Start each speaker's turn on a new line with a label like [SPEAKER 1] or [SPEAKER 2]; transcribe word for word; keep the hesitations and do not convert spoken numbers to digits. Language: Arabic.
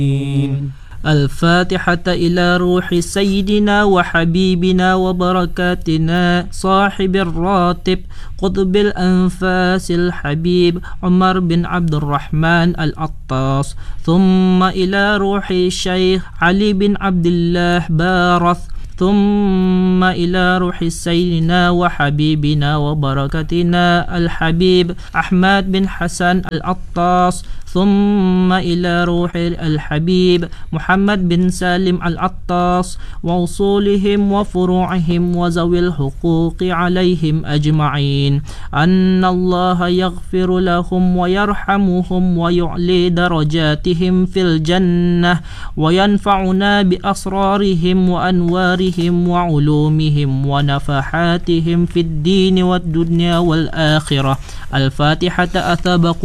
[SPEAKER 1] الفاتحة إلى روح سيدنا وحبيبنا وبركاتنا صاحب الراتب قطب الأنفاس الحبيب عمر بن عبد الرحمن العطاس، ثم إلى روح الشيخ علي بن عبد الله بارث، ثم إلى روح سيدنا وحبيبنا وبركتنا الحبيب أحمد بن حسن العطاس، ثم إلى روح الحبيب محمد بن سالم العطاس ووصولهم وفروعهم وذوي الحقوق عليهم أجمعين، أن الله يغفر لهم ويرحمهم ويعلي درجاتهم في الجنة وينفعنا بأسرارهم وأنوارهم وعلومهم ونفحاتهم في الدين والدنيا والآخرة. الفاتحة. أثابكم